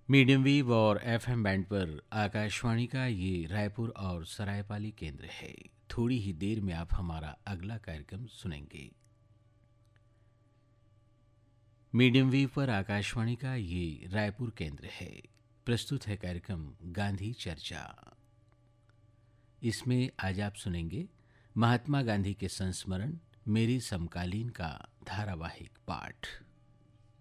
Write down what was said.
Medium wave और FM band पर आकाशवाणी का ये रायपुर और सरायपाली केंद्र है। थोड़ी ही देर में आप हमारा अगला कार्यक्रम सुनेंगे। मीडियम वेव पर आकाशवाणी का ये रायपुर केंद्र है। प्रस्तुत है कार्यक्रम गांधी चर्चा। इसमें आज आप सुनेंगे महात्मा गांधी के संस्मरण मेरे समकालीन का धारावाहिक पाठ।